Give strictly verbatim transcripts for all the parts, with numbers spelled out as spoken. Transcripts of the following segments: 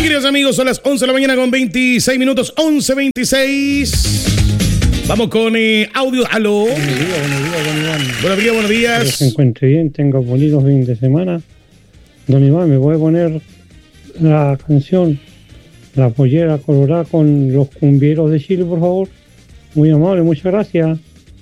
Bien, queridos amigos, son las once de la mañana con veintiséis minutos, once veintiséis. Vamos con eh, audio. Aló. Buenos días, buenos días, don Iván. Buenos días, buenos días. Que se encuentre bien, tenga bonito fin de semana. Don Iván, ¿me puede poner la canción La Pollera Colorada con los cumbieros de Chile, por favor? Muy amable, muchas gracias.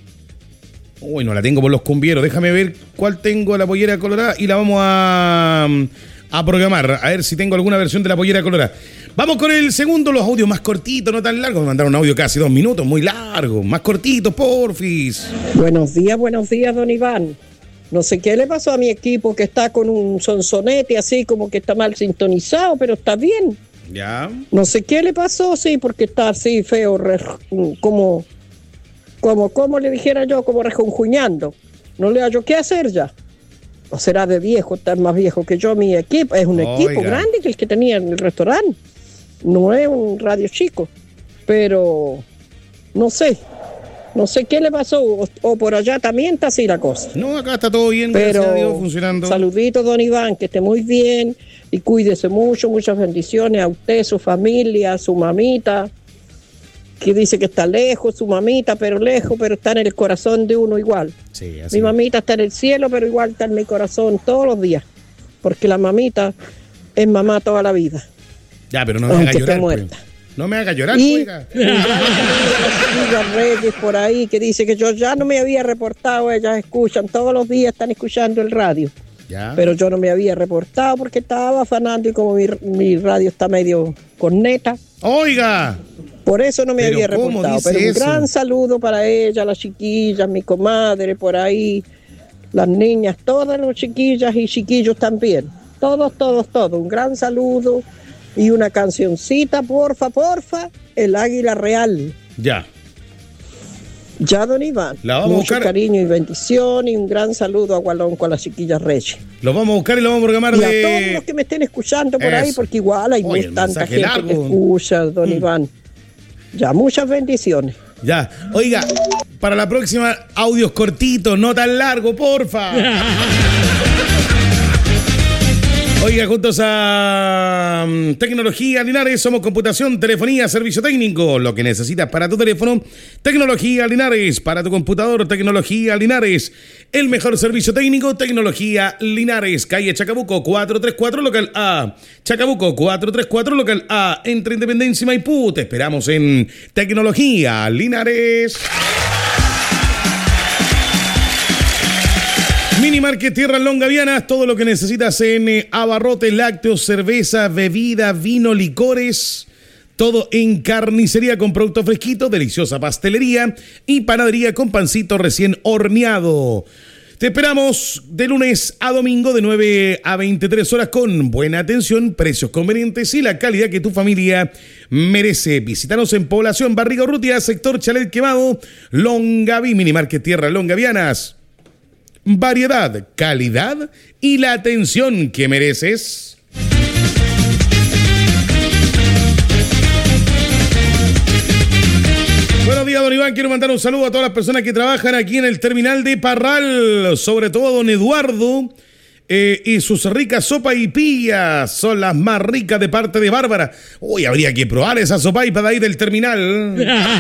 Uy, no la tengo por los cumbieros. Déjame ver cuál tengo, la pollera colorada, y la vamos a, a programar. A ver si tengo alguna versión de la pollera colorada. Vamos con el segundo, los audios más cortitos, no tan largos. Me mandaron un audio casi dos minutos, muy largo. Más cortitos, porfis. Buenos días, buenos días, don Iván. No sé qué le pasó a mi equipo, que está con un sonsonete así, como que está mal sintonizado, pero está bien. Ya. No sé qué le pasó, sí, porque está así feo, re, como, como, como le dijera yo, como rejonjuñando. No le hallo qué hacer ya. O será de viejo, estar más viejo que yo, mi equipo. Es un Oiga. equipo grande que el que tenía en el restaurante. No es un radio chico, pero no sé. No sé qué le pasó, o, o por allá también está así la cosa. No, acá está todo bien, Pero gracias a Dios, funcionando. Saludito, don Iván, que esté muy bien y cuídese mucho, muchas bendiciones a usted, su familia, su mamita, que dice que está lejos, su mamita, pero lejos, pero está en el corazón de uno igual. Sí, así. Mi mamita está en el cielo, pero igual está en mi corazón todos los días, porque la mamita es mamá toda la vida. Ya, pero no me aunque haga esté llorar, muerta. pues. No me haga llorar, Y oiga. las Reyes por ahí que dice que yo ya no me había reportado, ellas escuchan, todos los días están escuchando el radio, Ya. pero yo no me había reportado porque estaba afanando y como mi, mi radio está medio corneta, Oiga. por eso no me Pero había ¿cómo reportado, dice pero un eso? gran saludo para ella, las chiquillas, mi comadre por ahí, las niñas, todas las chiquillas y chiquillos también, todos, todos, todos, un gran saludo. Y una cancioncita, porfa, porfa, el Águila Real. Ya. Ya, don Iván. La vamos a Mucho buscar. cariño y bendición y un gran saludo a Gualón con las chiquillas Reyes. Lo vamos a buscar y lo vamos a programar Y a de... todos los que me estén escuchando por Eso. ahí, porque igual hay Oye, muy el tanta mensaje gente largo. que escucha, don Mm. Iván. Ya, muchas bendiciones. Ya. Oiga, para la próxima, audios cortitos, no tan largo, porfa. Oiga, juntos a um, Tecnología Linares, somos computación, telefonía, servicio técnico. Lo que necesitas para tu teléfono, Tecnología Linares. Para tu computador, Tecnología Linares. El mejor servicio técnico, Tecnología Linares. Calle Chacabuco, cuatrocientos treinta y cuatro, local A. Chacabuco, cuatrocientos treinta y cuatro, local A. Entre Independencia y Maipú. Te esperamos en Tecnología Linares. Mini Market Tierras Longavianas, todo lo que necesitas en eh, abarrotes, lácteos, cerveza, bebida, vino, licores, todo en carnicería con productos fresquitos, deliciosa pastelería y panadería con pancito recién horneado. Te esperamos de lunes a domingo de nueve a veintitrés horas con buena atención, precios convenientes y la calidad que tu familia merece. Visítanos en Población Barriga Urrutia, sector Chalet Quemado, Longaví, Mini Market Tierras Longavianas. Variedad, calidad y la atención que mereces. Buenos días, don Iván. Quiero mandar un saludo a todas las personas que trabajan aquí en el terminal de Parral, sobre todo a don Eduardo eh, y sus ricas sopas y pillas. Son las más ricas de parte de Bárbara. Uy, habría que probar esa sopa y para ahí del terminal.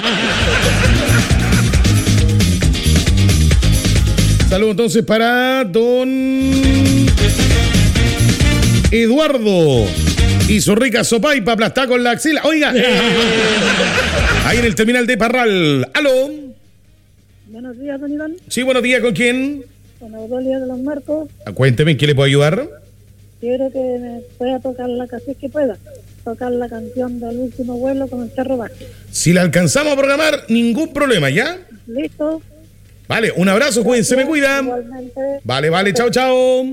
Saludos entonces para don Eduardo y su rica sopaipa aplastada con la axila. Oiga, ahí en el terminal de Parral. ¿Aló? Buenos días, don Iván. Sí, buenos días. ¿Con quién? Con Audolia de los Marcos. Cuénteme, ¿en qué le puedo ayudar? Quiero que me pueda tocar la canción que pueda. Tocar la canción del último vuelo con el Cerro Vázquez. Si la alcanzamos a programar, ningún problema, ¿ya? ¿Listo? Vale, un abrazo, cuídense, me cuidan. Igualmente. Vale, vale, chao, chao.